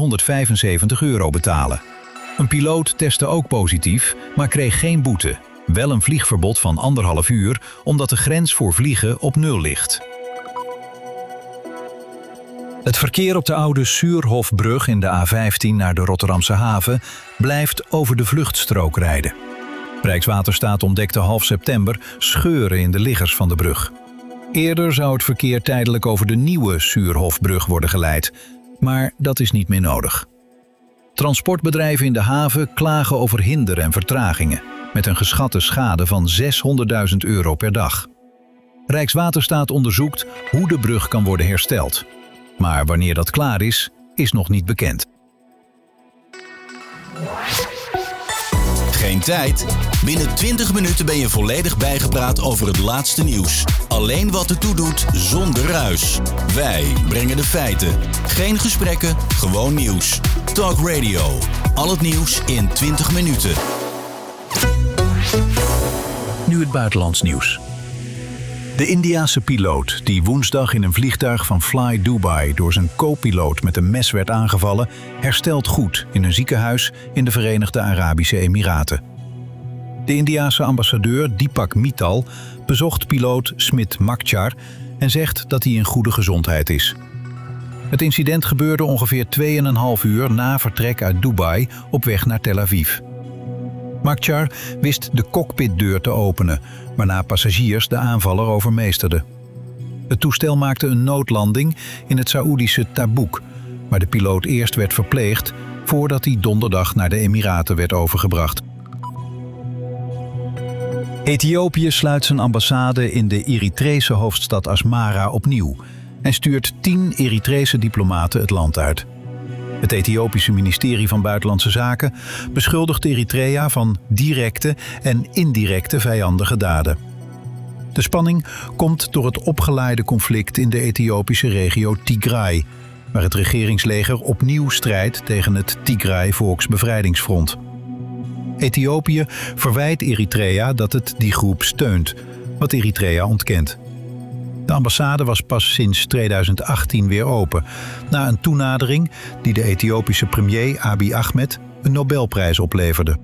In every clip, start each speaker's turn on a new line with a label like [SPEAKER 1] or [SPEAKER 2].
[SPEAKER 1] €275 betalen. Een piloot testte ook positief, maar kreeg geen boete. Wel een vliegverbod van 1,5 uur, omdat de grens voor vliegen op 0 ligt. Het verkeer op de oude Suurhofbrug in de A15 naar de Rotterdamse haven blijft over de vluchtstrook rijden. Rijkswaterstaat ontdekte half september scheuren in de liggers van de brug. Eerder zou het verkeer tijdelijk over de nieuwe Suurhofbrug worden geleid, maar dat is niet meer nodig. Transportbedrijven in de haven klagen over hinder en vertragingen, met een geschatte schade van €600.000 per dag. Rijkswaterstaat onderzoekt hoe de brug kan worden hersteld. Maar wanneer dat klaar is, is nog niet bekend.
[SPEAKER 2] Geen tijd? Binnen 20 minuten ben je volledig bijgepraat over het laatste nieuws. Alleen wat ertoe doet, zonder ruis. Wij brengen de feiten. Geen gesprekken, gewoon nieuws. Talk Radio. Al het nieuws in 20 minuten.
[SPEAKER 1] Nu het buitenlands nieuws. De Indiase piloot die woensdag in een vliegtuig van Fly Dubai door zijn co-piloot met een mes werd aangevallen, herstelt goed in een ziekenhuis in de Verenigde Arabische Emiraten. De Indiase ambassadeur Deepak Mittal bezocht piloot Smit Makhtar en zegt dat hij in goede gezondheid is. Het incident gebeurde ongeveer 2,5 uur na vertrek uit Dubai op weg naar Tel Aviv. Makhtar wist de cockpitdeur te openen, waarna passagiers de aanvaller overmeesterden. Het toestel maakte een noodlanding in het Saoedische Tabuk, waar de piloot eerst werd verpleegd voordat hij donderdag naar de Emiraten werd overgebracht. Ethiopië sluit zijn ambassade in de Eritrese hoofdstad Asmara opnieuw en stuurt 10 Eritrese diplomaten het land uit. Het Ethiopische ministerie van Buitenlandse Zaken beschuldigt Eritrea van directe en indirecte vijandige daden. De spanning komt door het opgeleide conflict in de Ethiopische regio Tigray, waar het regeringsleger opnieuw strijdt tegen het Tigray Volksbevrijdingsfront. Ethiopië verwijt Eritrea dat het die groep steunt, wat Eritrea ontkent. De ambassade was pas sinds 2018 weer open, na een toenadering die de Ethiopische premier Abiy Ahmed een Nobelprijs opleverde.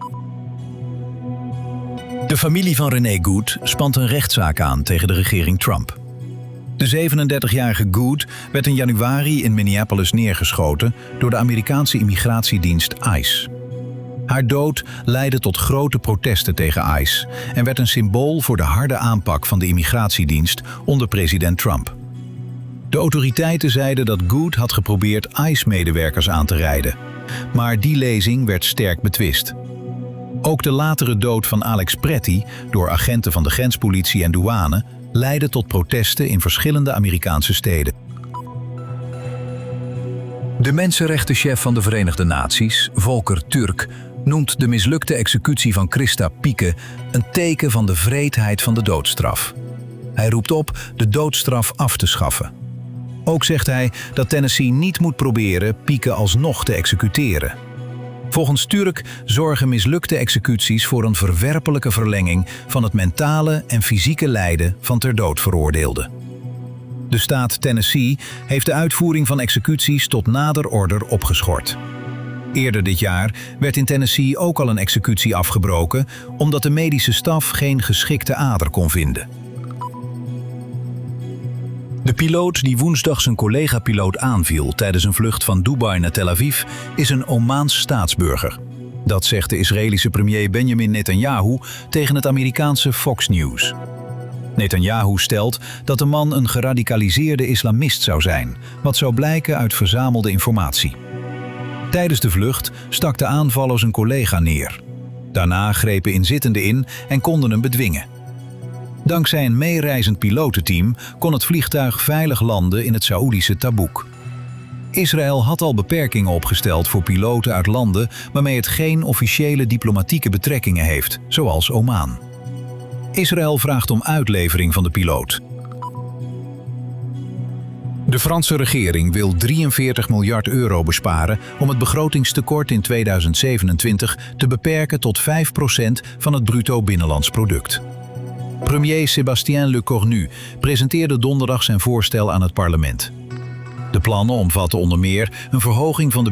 [SPEAKER 1] De familie van René Good spant een rechtszaak aan tegen de regering Trump. De 37-jarige Good werd in januari in Minneapolis neergeschoten door de Amerikaanse immigratiedienst ICE. Haar dood leidde tot grote protesten tegen ICE en werd een symbool voor de harde aanpak van de immigratiedienst onder president Trump. De autoriteiten zeiden dat Good had geprobeerd ICE-medewerkers aan te rijden, maar die lezing werd sterk betwist. Ook de latere dood van Alex Pretty door agenten van de grenspolitie en douane leidde tot protesten in verschillende Amerikaanse steden. De mensenrechtenchef van de Verenigde Naties, Volker Turk, noemt de mislukte executie van Christa Pieke een teken van de wreedheid van de doodstraf. Hij roept op de doodstraf af te schaffen. Ook zegt hij dat Tennessee niet moet proberen Pieke alsnog te executeren. Volgens Turk zorgen mislukte executies voor een verwerpelijke verlenging van het mentale en fysieke lijden van ter dood veroordeelden. De staat Tennessee heeft de uitvoering van executies tot nader order opgeschort. Eerder dit jaar werd in Tennessee ook al een executie afgebroken omdat de medische staf geen geschikte ader kon vinden. De piloot die woensdag zijn collega-piloot aanviel tijdens een vlucht van Dubai naar Tel Aviv is een Omaans staatsburger. Dat zegt de Israëlische premier Benjamin Netanyahu tegen het Amerikaanse Fox News. Netanyahu stelt dat de man een geradicaliseerde islamist zou zijn, wat zou blijken uit verzamelde informatie. Tijdens de vlucht stak de aanvaller zijn collega neer. Daarna grepen inzittenden in en konden hem bedwingen. Dankzij een meereizend pilotenteam kon het vliegtuig veilig landen in het Saoedische Tabuk. Israël had al beperkingen opgesteld voor piloten uit landen waarmee het geen officiële diplomatieke betrekkingen heeft, zoals Oman. Israël vraagt om uitlevering van de piloot. De Franse regering wil €43 miljard besparen om het begrotingstekort in 2027 te beperken tot 5% van het bruto binnenlands product. Premier Sébastien Lecornu presenteerde donderdag zijn voorstel aan het parlement. De plannen omvatten onder meer een verhoging van de